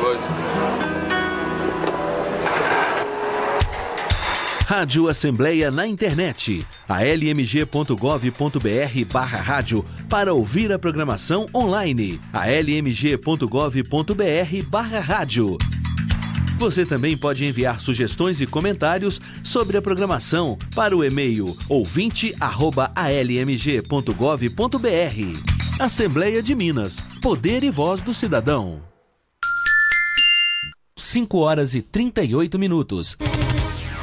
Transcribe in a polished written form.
coisa. Rádio Assembleia na internet, almg.gov.br/rádio para ouvir a programação online, almg.gov.br/rádio. Você também pode enviar sugestões e comentários sobre a programação para o e-mail ouvinte@almg.gov.br. Assembleia de Minas, poder e voz do cidadão. 5 horas e 38 minutos.